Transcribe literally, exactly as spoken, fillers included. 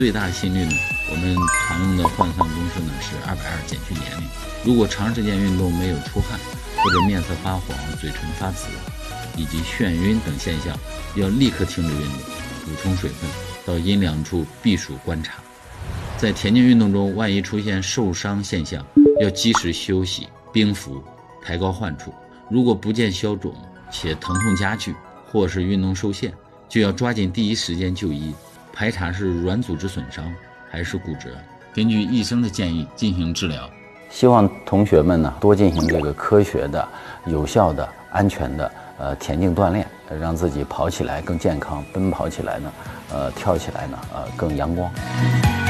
最大的心率呢，我们常用的换算公式呢是二百二减去年龄。如果长时间运动没有出汗，或者面色发黄、嘴唇发紫，以及眩晕等现象，要立刻停止运动，补充水分，到阴凉处避暑观察。在田径运动中，万一出现受伤现象，要及时休息、冰敷、抬高患处。如果不见消肿且疼痛加剧，或是运动受限，就要抓紧第一时间就医，排查是软组织损伤还是骨折，根据医生的建议进行治疗。 希望同学们呢多进行这个科学的、有效的、安全的呃田径锻炼，让自己跑起来更健康，奔跑起来呢，呃跳起来呢，呃更阳光。